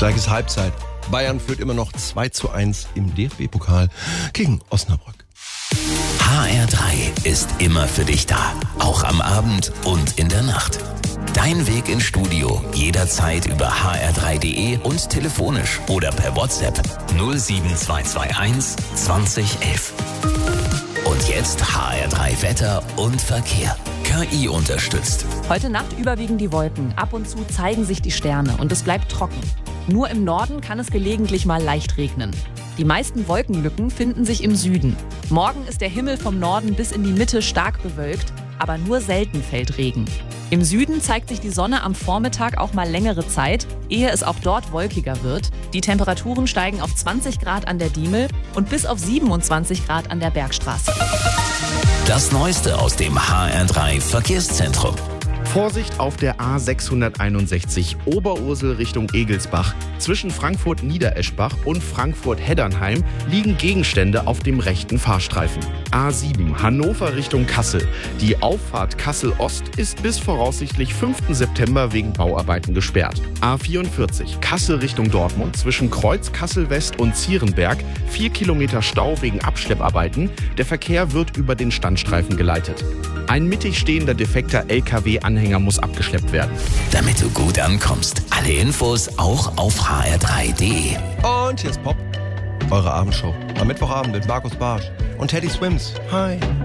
Gleich ist Halbzeit. Bayern führt immer noch 2:1 im DFB-Pokal gegen Osnabrück. HR3 ist immer für dich da, auch am Abend und in der Nacht. Dein Weg ins Studio jederzeit über hr3.de und telefonisch oder per WhatsApp 07221 2011. Und jetzt HR3 Wetter und Verkehr. KI unterstützt. Heute Nacht überwiegen die Wolken. Ab und zu zeigen sich die Sterne und es bleibt trocken. Nur im Norden kann es gelegentlich mal leicht regnen. Die meisten Wolkenlücken finden sich im Süden. Morgen ist der Himmel vom Norden bis in die Mitte stark bewölkt, aber nur selten fällt Regen. Im Süden zeigt sich die Sonne am Vormittag auch mal längere Zeit, ehe es auch dort wolkiger wird. Die Temperaturen steigen auf 20 Grad an der Diemel und bis auf 27 Grad an der Bergstraße. Das Neueste aus dem HR3 Verkehrszentrum. Vorsicht auf der A661 Oberursel Richtung Egelsbach. Zwischen Frankfurt-Niedereschbach und Frankfurt-Heddernheim liegen Gegenstände auf dem rechten Fahrstreifen. A7 Hannover Richtung Kassel. Die Auffahrt Kassel-Ost ist bis voraussichtlich 5. September wegen Bauarbeiten gesperrt. A44 Kassel Richtung Dortmund zwischen Kreuz Kassel-West und Zierenberg 4 Kilometer Stau wegen Abschlepparbeiten. Der Verkehr wird über den Standstreifen geleitet. Ein mittig stehender defekter LKW-Anhänger muss abgeschleppt werden. Damit du gut ankommst. Alle Infos auch auf hr3.de. Und hier ist Pop, eure Abendshow. Am Mittwochabend mit Markus Bartsch und Teddy Swims. Hi.